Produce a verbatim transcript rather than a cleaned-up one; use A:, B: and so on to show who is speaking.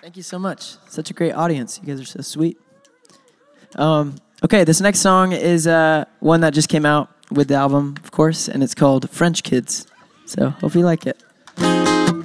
A: Thank you so much. Such a great audience. You guys are so sweet. Um, okay, this next song is uh, one that just came out with the album, of course, and it's called French Kids. So hope you like it.